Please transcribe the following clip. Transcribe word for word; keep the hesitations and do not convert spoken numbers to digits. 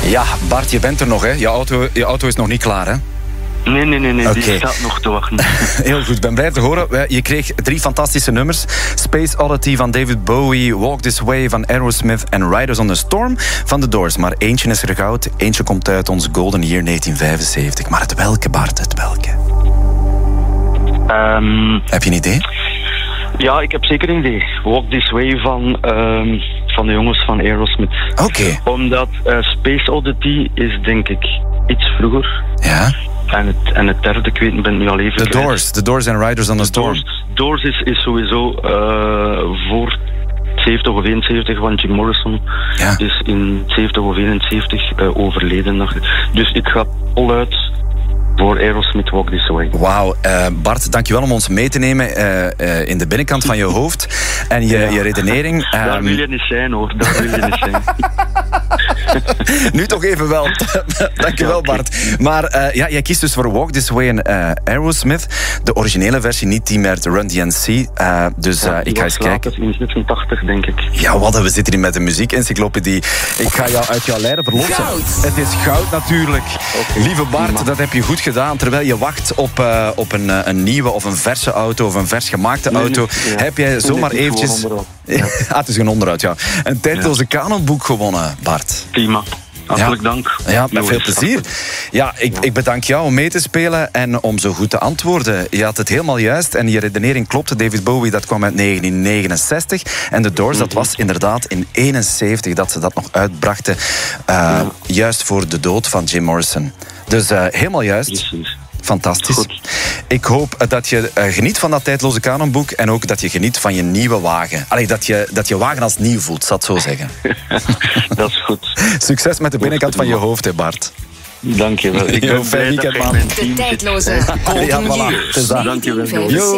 Ja, Bart, je bent er nog, hè? Je auto, je auto is nog niet klaar, hè? Nee, nee, nee, nee. Okay. Die staat nog te wachten. Heel goed, ben blij te horen. Je kreeg drie fantastische nummers. Space Oddity van David Bowie, Walk This Way van Aerosmith en Riders on the Storm van The Doors. Maar eentje is er goud, eentje komt uit ons Golden Year negentien vijfenzeventig. Maar het welke, Bart, het welke? Um, heb je een idee? Ja, ik heb zeker een idee. Walk This Way van, um, van de jongens van Aerosmith. Oké. Okay. Omdat uh, Space Oddity is, denk ik, iets vroeger. Ja. En het, en het derde, ik weet niet, ben nu al even... The kwijt. Doors, The Doors en Riders on the Storm. Doors, Doors is, is sowieso uh, voor zeventig of eenenzeventig, want Jim Morrison ja. is in zeventig of eenenzeventig uh, overleden. Dus ik ga voluit voor Aerosmith Walk This Way. Wauw, uh, Bart, dankjewel om ons mee te nemen uh, uh, in de binnenkant van je hoofd en je, ja. je redenering. Um... Daar wil je niet zijn, hoor. Daar wil je niet zijn. Nu toch even wel. Dankjewel, Bart. Maar uh, ja, jij kiest dus voor Walk This Way en uh, Aerosmith. De originele versie, niet die met Run D M C. Uh, dus uh, ja, ik ga eens kijken. in zevenentachtig, denk ik. Ja, wat, we zitten hier met de muziekencyclopedie. Ik ga jou uit jouw lijden verlossen. Goud. Het is goud natuurlijk. Okay. Lieve Bart, ja. dat heb je goed gedaan. Terwijl je wacht op, uh, op een, uh, een nieuwe of een verse auto of een vers gemaakte nee, auto, nee, ja. heb jij zomaar nee, eventjes... Ja. ah, het is een onderhoud, ja. Een tijdloze ja. kanonboek gewonnen, Bart. Prima. Hartelijk ja. dank. Ja, met veel plezier. Ja, ik, ik bedank jou om mee te spelen en om zo goed te antwoorden. Je had het helemaal juist en je redenering klopte. David Bowie, dat kwam uit negentien negenenzestig. En The Doors, dat was inderdaad in eenenzeventig dat ze dat nog uitbrachten. Uh, ja. Juist voor de dood van Jim Morrison. Dus uh, helemaal juist. Precies. Fantastisch. Goed. Ik hoop dat je uh, geniet van dat tijdloze kanonboek en ook dat je geniet van je nieuwe wagen. Allee, dat je, dat je wagen als nieuw voelt, zal het zo zeggen. Dat is goed. Succes met de binnenkant van je hoofd, hè Bart. Dank je wel. Ik ben fijn weekend, man. De tijdloze Golden ja, voilà. Years. Dank je wel.